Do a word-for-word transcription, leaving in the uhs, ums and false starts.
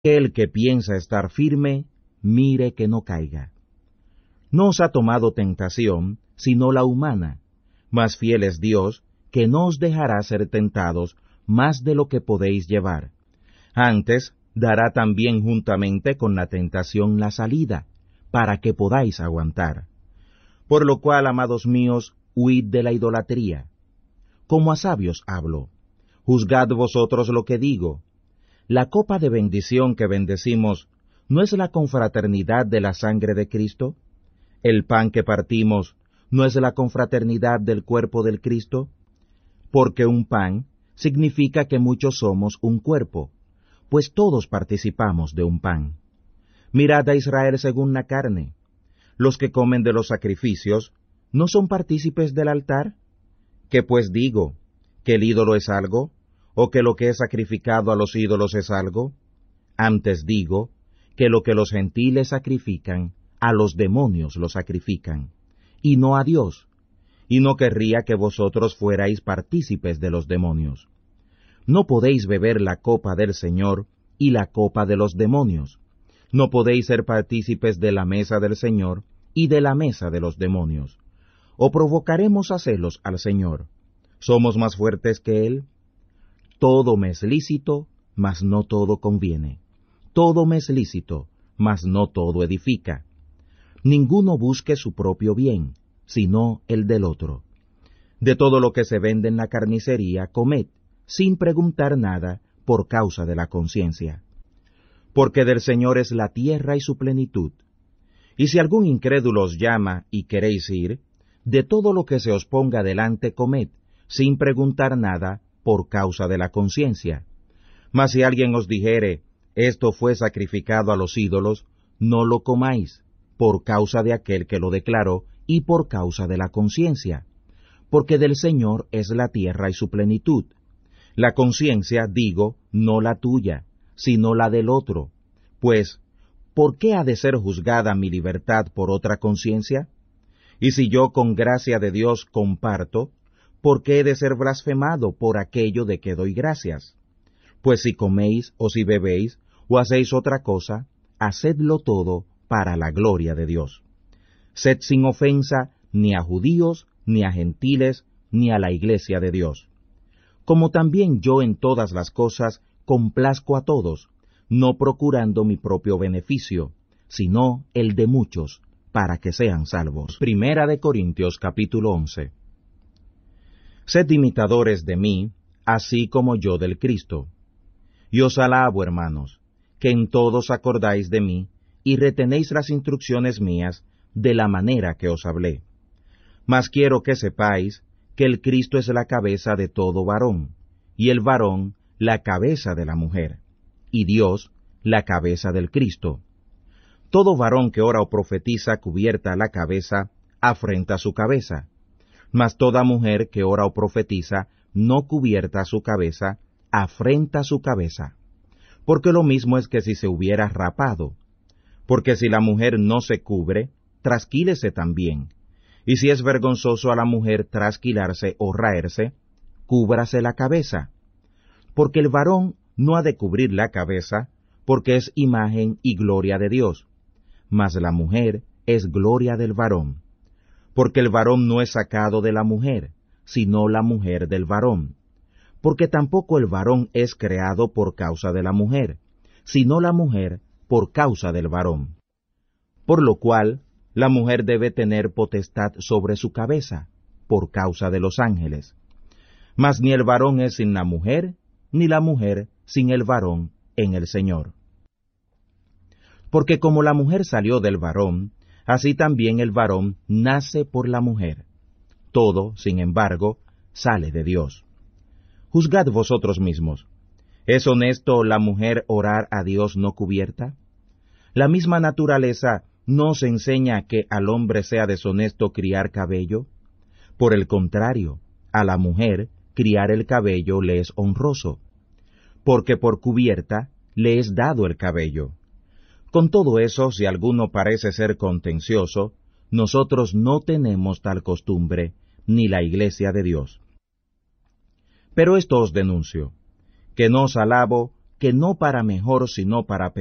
que el que piensa estar firme, mire que no caiga. No os ha tomado tentación, sino la humana, mas fiel es Dios, que no os dejará ser tentados más de lo que podéis llevar. Antes, dará también juntamente con la tentación la salida, para que podáis aguantar. Por lo cual, amados míos, huid de la idolatría. Como a sabios hablo, juzgad vosotros lo que digo. La copa de bendición que bendecimos, ¿no es la confraternidad de la sangre de Cristo? El pan que partimos, ¿no es la confraternidad del cuerpo del Cristo? Porque un pan significa que muchos somos un cuerpo, pues todos participamos de un pan. Mirad a Israel según la carne. Los que comen de los sacrificios, ¿no son partícipes del altar? ¿Qué pues digo? ¿Que el ídolo es algo? ¿O que lo que es sacrificado a los ídolos es algo? Antes digo, que lo que los gentiles sacrifican, a los demonios lo sacrifican, y no a Dios. Y no querría que vosotros fuerais partícipes de los demonios. No podéis beber la copa del Señor y la copa de los demonios. No podéis ser partícipes de la mesa del Señor y de la mesa de los demonios. ¿O provocaremos a celos al Señor? ¿Somos más fuertes que Él? Todo me es lícito, mas no todo conviene. Todo me es lícito, mas no todo edifica. Ninguno busque su propio bien, sino el del otro. De todo lo que se vende en la carnicería, comed, sin preguntar nada, por causa de la conciencia. Porque del Señor es la tierra y su plenitud. Y si algún incrédulo os llama y queréis ir, de todo lo que se os ponga delante comed, sin preguntar nada, por causa de la conciencia. Mas si alguien os dijere, esto fue sacrificado a los ídolos, no lo comáis, por causa de aquel que lo declaró, y por causa de la conciencia. Porque del Señor es la tierra y su plenitud. La conciencia, digo, no la tuya, sino la del otro. Pues, ¿por qué ha de ser juzgada mi libertad por otra conciencia? Y si yo con gracia de Dios comparto, ¿por qué he de ser blasfemado por aquello de que doy gracias? Pues si coméis o si bebéis o hacéis otra cosa, hacedlo todo para la gloria de Dios. Sed sin ofensa ni a judíos, ni a gentiles, ni a la iglesia de Dios. Como también yo en todas las cosas complazco a todos, no procurando mi propio beneficio, sino el de muchos, para que sean salvos. Primera de Corintios capítulo once. Sed imitadores de mí, así como yo del Cristo. Y os alabo, hermanos, que en todos acordáis de mí, y retenéis las instrucciones mías, de la manera que os hablé. Mas quiero que sepáis que el Cristo es la cabeza de todo varón, y el varón la cabeza de la mujer, y Dios la cabeza del Cristo. Todo varón que ora o profetiza cubierta la cabeza, afrenta su cabeza, mas toda mujer que ora o profetiza no cubierta su cabeza, afrenta su cabeza. Porque lo mismo es que si se hubiera rapado. Porque si la mujer no se cubre, trasquílese también. Y si es vergonzoso a la mujer trasquilarse o raerse, cúbrase la cabeza. Porque el varón no ha de cubrir la cabeza, porque es imagen y gloria de Dios. Mas la mujer es gloria del varón. Porque el varón no es sacado de la mujer, sino la mujer del varón. Porque tampoco el varón es creado por causa de la mujer, sino la mujer por causa del varón. Por lo cual, la mujer debe tener potestad sobre su cabeza, por causa de los ángeles. Mas ni el varón es sin la mujer, ni la mujer sin el varón en el Señor. Porque como la mujer salió del varón, así también el varón nace por la mujer. Todo, sin embargo, sale de Dios. Juzgad vosotros mismos. ¿Es honesto la mujer orar a Dios no cubierta? La misma naturaleza no os enseña que al hombre sea deshonesto criar cabello. Por el contrario, a la mujer criar el cabello le es honroso, porque por cubierta le es dado el cabello. Con todo eso, si alguno parece ser contencioso, nosotros no tenemos tal costumbre, ni la iglesia de Dios. Pero esto os denuncio, que no os alabo que no para mejor sino para